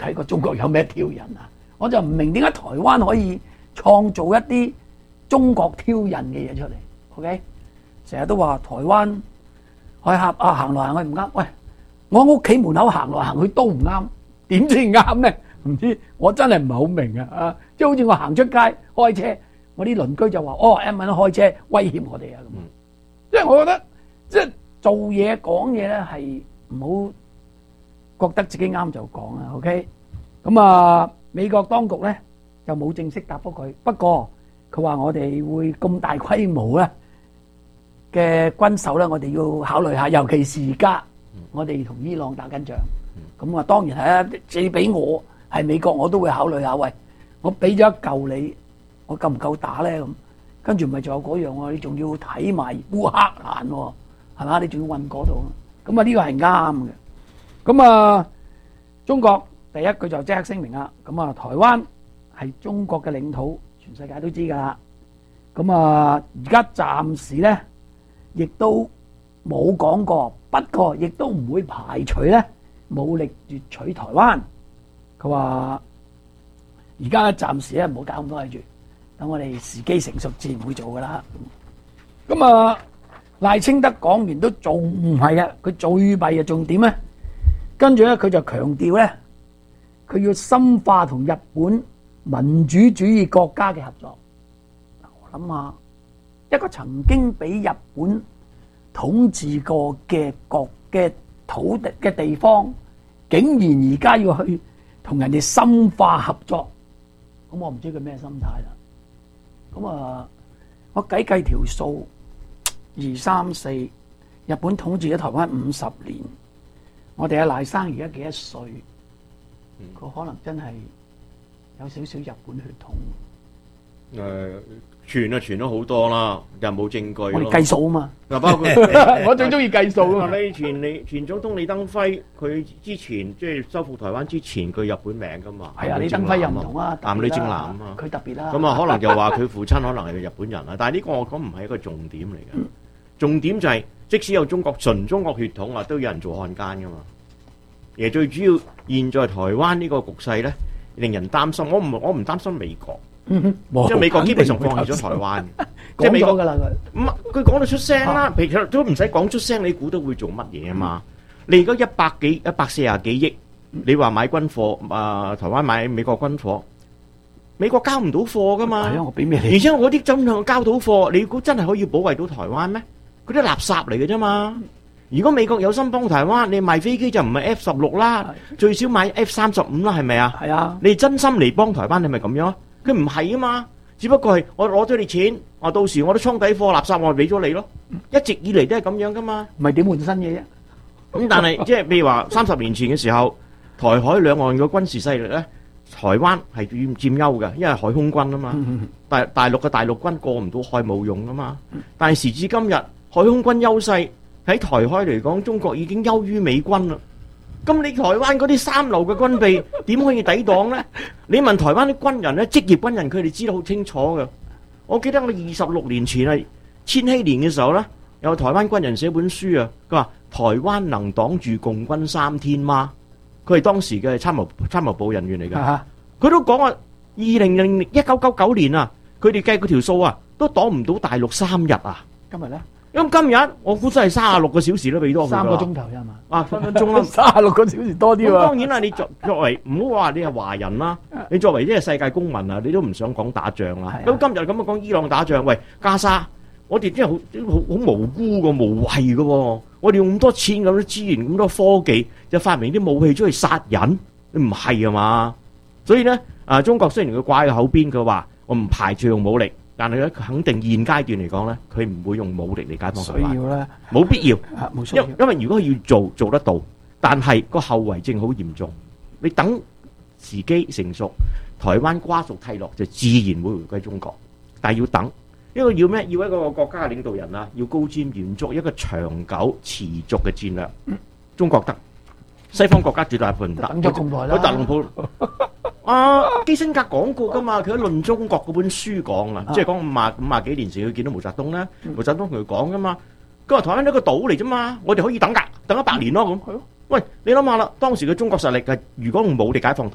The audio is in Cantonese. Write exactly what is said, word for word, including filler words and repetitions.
睇過中國有咩挑釁啊？我就唔明點解台灣可以創造一啲中國挑釁嘅嘢出嚟。OK， 成日都話台灣海峽啊行來行去唔啱，喂，我屋企門口行來行去都唔啱，點先啱咧？唔知，我真係唔係好明啊！啊，即係好似我行出街開車，我啲鄰居就話：哦 ，M 文開車威脅我哋啊！咁、嗯，即係我覺得，即係做嘢講嘢咧係唔好覺得自己啱就講啊。OK， 咁啊，美國當局咧就冇正式答覆佢，不過佢話我哋會咁大規模咧嘅軍售咧，我哋要考慮下，尤其是而家我哋同伊朗打緊仗，咁啊當然係啊，借俾我。係美國我都會考慮下，喂，我俾咗一嚿你，我夠唔夠打咧？咁跟住咪仲有嗰樣喎，你仲要睇埋烏克蘭喎，係嘛？你仲要運嗰度，咁啊呢個係啱嘅。咁啊，中國第一句就即刻聲明啦，咁啊台灣係中國嘅領土，全世界都知㗎啦。咁啊而家暫時咧，亦都冇講過，不過亦都唔會排除咧武力奪取台灣。佢話：而家暫時咧唔好搞咁多嘢住，等我哋時機成熟，自然會做噶啦。咁啊，賴清德講完都仲唔係嘅，佢最弊嘅重點咧，跟住咧佢就強調咧，佢要深化同日本民主主義國家嘅合作。我諗下，一個曾經俾日本統治過嘅國嘅土地嘅地方，竟然而家要去同人哋深化合作，咁我唔知佢咩心態啦。咁啊，我計計條數，二三四，日本統治咗台灣五十年，我哋阿賴生而家幾多歲？佢可能真係有少少日本血統。 誒，傳啊傳咗好多啦，又冇證據。 我哋計數啊嘛。 嗱，包括我最中意計數啊嘛。 你前你前總統李登輝，佢之前即係收復台灣之前，佢日本名噶嘛。 係啊，李登輝又唔同啊， 男女正男啊嘛。 佢特別啦。 咁啊，可能就話佢父親可能係日本人啦，但係呢個我講唔係一個重點嚟嘅。重點就係即使有中國純中國血統啊，都有人做漢奸噶嘛。而最主要，現在台灣呢個局勢咧，令人擔心。我唔我唔擔心美國。嗯、即係美國基本上放棄咗台灣，即係美國㗎啦佢。唔，佢講到出聲啦，其實都唔使講出聲，你估到會做乜嘢啊嘛？你而家一百幾一百四十幾億，你話買軍火啊、呃？台灣買美國軍火，美國交唔到貨㗎嘛？係啊，我俾咩你？而且我啲真係交到貨，你估真係可以保衞到台灣咩？嗰啲垃圾嚟嘅啫嘛！如果美國有心幫台灣，你賣飛機就唔係 F 十六啦，最少買 F 三十五啦，係咪啊？係啊！你真心嚟幫台灣，你咪咁樣。佢唔係啊嘛，只不過係我攞咗你錢，我到時我啲倉底貨垃圾我咪俾咗你咯。一直以嚟都係咁樣噶嘛，唔係點換新嘢啫。咁但係即係譬如話三十年前嘅時候，台海兩岸嘅軍事勢力咧，台灣係佔佔優嘅，因為海空軍啊嘛。大大陸嘅大陸軍過唔到海冇用噶嘛。但係時至今日，海空軍優勢喺台海嚟講，中國已經優於美軍啦。咁你台灣嗰啲三流嘅軍備點可以抵擋呢？你問台灣啲軍人咧，職業軍人佢哋知道好清楚嘅。我記得我二十六年前係千禧年嘅時候咧，有台灣軍人寫本書啊，佢話台灣能擋住共軍三天嗎？佢係當時嘅參謀參謀部人員嚟嘅，佢都講話二零零一九九九年啊，佢哋計嗰條數啊，都擋唔到大陸三日啊。今日咧？咁今日我估真係三十六個小時都俾多佢啦，三個鐘頭啫嘛，啊分分鐘啦，三十六個小時多啲喎。當然啦，你作作為唔好話你係華人啦，你作為呢個世界公民啊，你都唔想講打仗啦。咁今日咁樣講伊朗打仗，喂加沙，我哋真係好好好無辜個無謂嘅喎，我哋用咁多錢、咁多資源、咁多科技，就發明啲武器出去殺人，你唔係啊嘛？所以咧，啊中國雖然佢掛喺口邊，佢話我唔排除用武力。但係咧，肯定現階段嚟講咧，佢唔會用武力嚟解放台灣。需要啦，冇必要。冇需要。因因為如果佢要做做得到，但係個後遺症好嚴重。你等時機成熟，台灣瓜熟蒂落，就自然會回歸中國。但係要等，因為要咩？要一個國家嘅領導人啊，要高瞻遠矚，一個長久持續嘅戰略。嗯、中國得，西方國家絕大部分唔得。等咗咁耐啦。我特朗普。啊，基辛格講過噶嘛，佢喺《論中國》嗰本書講啊，即係講五廿五廿幾年前佢見到毛澤東咧，毛澤東同佢講噶嘛，佢話台灣係一個島嚟啫嘛，我哋可以等噶，等一百年咯咁。喂，你諗下啦，當時嘅中國實力係如果用武力解放台